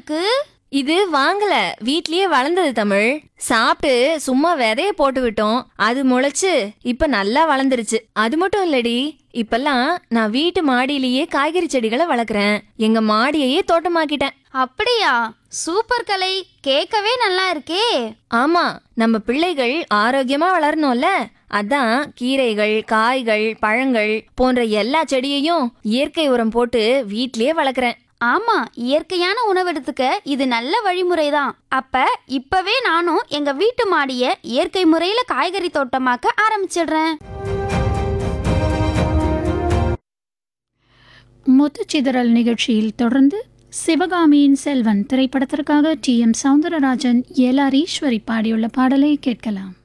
இருக்கு. இது வாங்கல, வீட்லயே வளர்ந்தது தமிழ். சாப்பிட்டு சும்மா விதைய போட்டு விட்டோம், அது முளைச்சு இப்ப நல்லா வளர்ந்துருச்சு. அது மட்டும் இல்லடி, இப்பெல்லாம் நான் வீட்டு மாடியிலேயே காய்கறி செடிகளை வளர்க்குறேன். எங்க மாடியையே தோட்டமாக்கிட்டேன். அப்படியா? சூப்பர் கலை, கேட்கவே நல்லா இருக்கே. ஆமா, நம்ம பிள்ளைகள் ஆரோக்கியமா வளரணும்ல, அதான் கீரைகள், காய்கள், பழங்கள் போன்ற எல்லா செடியையும் இயற்கை உரம் போட்டு வீட்லயே வளர்க்குறேன். ஆமா, இயற்கையான உணவு எடுத்துக்க இது நல்ல வழிமுறைதான். அப்ப இப்பவே நானும் எங்க வீட்டு மாடிய இயற்கை முறையில காய்கறி தோட்டமாக்க ஆரம்பிச்சிடுறேன். முத்துச்சிதறல் நிகழ்ச்சியில் தொடர்ந்து சிவகாமியின் செல்வன் திரைப்படத்திற்காக டி.எம். சௌந்தரராஜன், எல்.ஆர். ஈஸ்வரி பாடியுள்ள பாடலை கேட்கலாம்.